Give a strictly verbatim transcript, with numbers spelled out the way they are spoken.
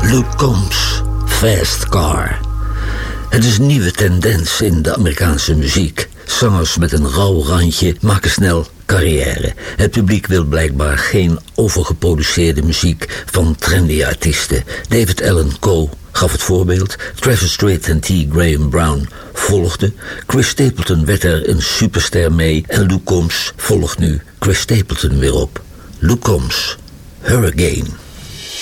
Luke Combs, Fast Car. Het is een nieuwe tendens in de Amerikaanse muziek. Zangers met een rauw randje maken snel carrière. Het publiek wil blijkbaar geen overgeproduceerde muziek van trendy artiesten. David Allan Coe gaf het voorbeeld. Travis Tritt en T. Graham Brown volgden. Chris Stapleton werd er een superster mee. En Luke Combs volgt nu Chris Stapleton weer op. Luke Combs, Hurricane.